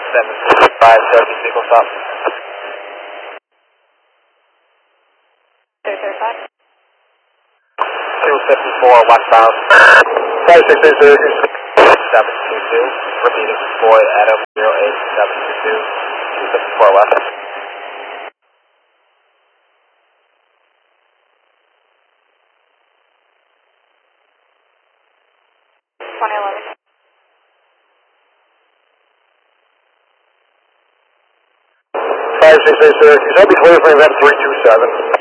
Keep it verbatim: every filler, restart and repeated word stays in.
seven five, Southeast Eagle stop. two fifty-four westbound. five six eight zero seven two two. Repeating, Boy Adam zero eight seven two two. two fifty-four west. twenty eleven. five six eight zero, can you tell me clear for event three two seven?